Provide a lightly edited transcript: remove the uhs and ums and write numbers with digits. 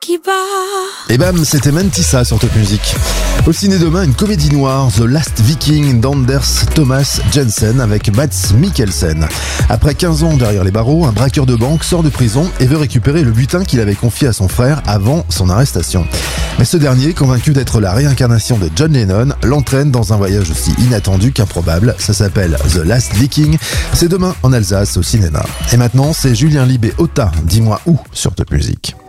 qui bat. Et bam, c'était Mentissa sur Top Music. Au ciné demain, une comédie noire, The Last Viking d'Anders Thomas Jensen avec Mads Mikkelsen. Après 15 ans derrière les barreaux, un braqueur de banque sort de prison et veut récupérer le butin qu'il avait confié à son frère avant son arrestation. Mais ce dernier, convaincu d'être la réincarnation de John Lennon, l'entraîne dans un voyage aussi inattendu qu'improbable. Ça s'appelle The Last Viking. C'est demain en Alsace au cinéma. Et maintenant, c'est Julien Libé Ota, Dis-moi où sur Top Music.